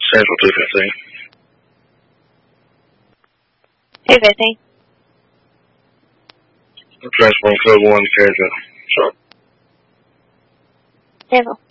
Central 215. Hey, Vicky. Transferring code 1 to Carriageville. Sure. Handle.